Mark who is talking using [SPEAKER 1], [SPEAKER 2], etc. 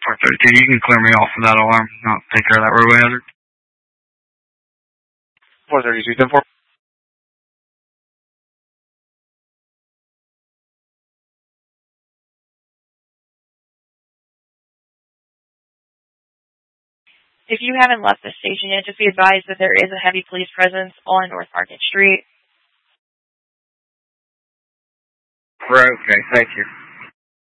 [SPEAKER 1] 432, you can clear me off of that alarm. I'll take care of that roadway hazard.
[SPEAKER 2] 432, 10-4.
[SPEAKER 3] If you haven't left the station yet, just be advised that there is a heavy police presence on North Market Street.
[SPEAKER 1] Okay, thank you.